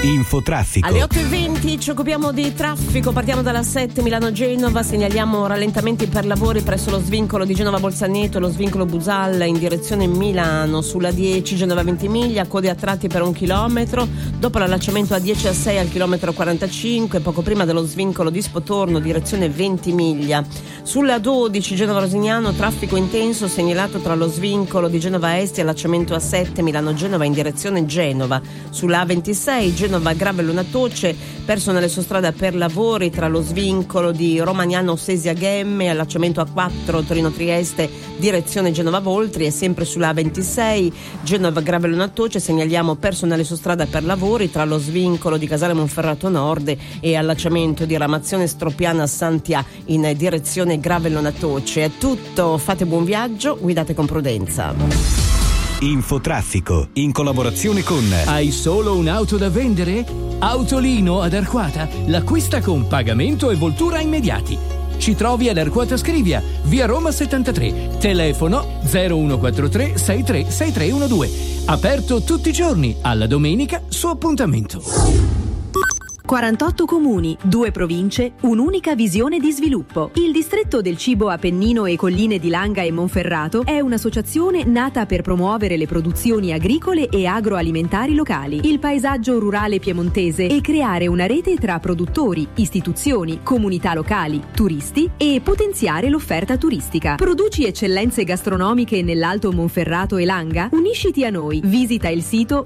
Infotraffico. Alle 8:20 ci occupiamo di traffico, partiamo dalla 7 Milano-Genova, segnaliamo rallentamenti per lavori presso lo svincolo di Genova Bolzaneto e lo svincolo Busalla in direzione Milano, sulla 10 Genova Ventimiglia, code a tratti per 1 chilometro, dopo l'allacciamento a 10 a 6 al chilometro 45, poco prima dello svincolo di Spotorno, direzione Ventimiglia. Sulla 12 Genova Rosignano, traffico intenso segnalato tra lo svincolo di Genova Est e allacciamento a 7 Milano-Genova in direzione Genova. Sulla A26 Genova Gravellona Toce, personale su strada per lavori tra lo svincolo di Romagnano Sesia Gemme e allacciamento a 4 Torino Trieste direzione Genova Voltri, e sempre sulla A26 Genova Gravellona Toce segnaliamo personale su strada per lavori tra lo svincolo di Casale Monferrato Nord e allacciamento di Ramazione Stropiana Santia in direzione Gravellona Toce. È tutto, fate buon viaggio, guidate con prudenza. Infotraffico, in collaborazione con Hai solo un'auto da vendere? Autolino ad Arquata l'acquista con pagamento e voltura immediati. Ci trovi ad Arquata Scrivia, via Roma 73, telefono 0143 63 6312. Aperto tutti i giorni, alla domenica su appuntamento. 48 comuni, 2 province, un'unica visione di sviluppo. Il distretto del cibo Appennino e Colline di Langa e Monferrato è un'associazione nata per promuovere le produzioni agricole e agroalimentari locali, il paesaggio rurale piemontese e creare una rete tra produttori, istituzioni, comunità locali, turisti e potenziare l'offerta turistica. Produci eccellenze gastronomiche nell'Alto Monferrato e Langa? Unisciti a noi. Visita il sito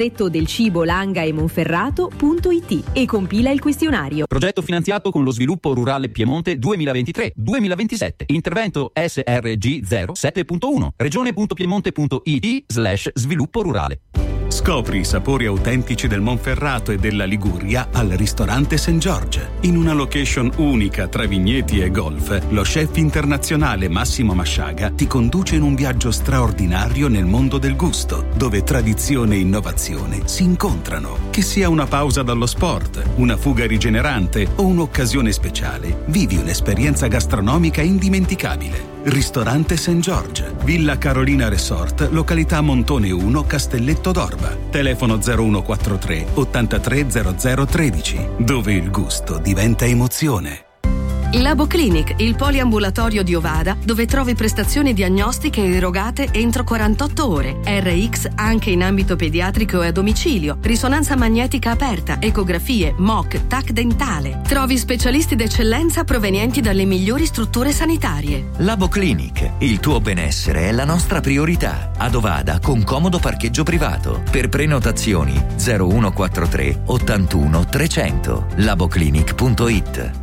distrettodelcibolangaemonferrato.it e compila il questionario. Progetto finanziato con lo Sviluppo Rurale Piemonte 2023-2027. Intervento SRG 07.1. Regione.piemonte.it/sviluppo rurale. Scopri i sapori autentici del Monferrato e della Liguria al ristorante St. George. In una location unica tra vigneti e golf, lo chef internazionale Massimo Masciaga ti conduce in un viaggio straordinario nel mondo del gusto, dove tradizione e innovazione si incontrano. Che sia una pausa dallo sport, una fuga rigenerante o un'occasione speciale, vivi un'esperienza gastronomica indimenticabile. Ristorante St. George, Villa Carolina Resort, località Montone 1, Castelletto d'Orba. Telefono 0143 830013, dove il gusto diventa emozione. Labo Clinic, il poliambulatorio di Ovada, dove trovi prestazioni diagnostiche erogate entro 48 ore. RX anche in ambito pediatrico e a domicilio. Risonanza magnetica aperta, ecografie, MOC, TAC dentale. Trovi specialisti d'eccellenza provenienti dalle migliori strutture sanitarie. Labo Clinic, il tuo benessere è la nostra priorità. Ad Ovada con comodo parcheggio privato. Per prenotazioni 0143 81 300. laboclinic.it.